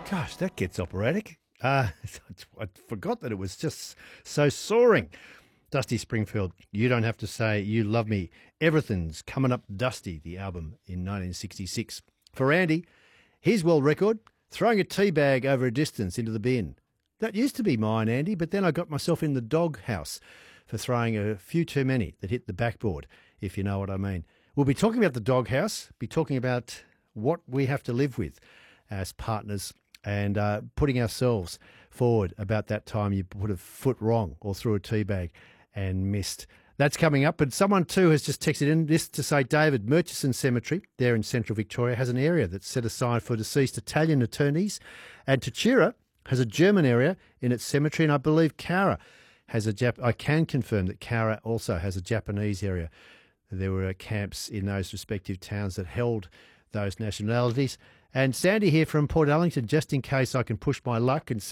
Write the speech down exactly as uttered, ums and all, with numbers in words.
Gosh, that gets operatic. Uh, I forgot that it was just so soaring. Dusty Springfield, You Don't Have to Say You Love Me. Everything's Coming Up Dusty, the album in nineteen sixty-six. For Andy, his world record, throwing a tea bag over a distance into the bin. That used to be mine, Andy, but then I got myself in the dog house for throwing a few too many that hit the backboard, if you know what I mean. We'll be talking about the dog house, be talking about what we have to live with as partners and uh, putting ourselves forward about that time you put a foot wrong or threw a tea bag and missed. That's coming up. But someone too has just texted in this to say, David, Murchison Cemetery there in central Victoria has an area that's set aside for deceased Italian attorneys, and Tachira has a German area in its cemetery, and I believe Cowra has a Jap. I can confirm that Cowra also has a Japanese area. There were camps in those respective towns that held those nationalities. And Sandy here from Port Ellington, just in case I can push my luck and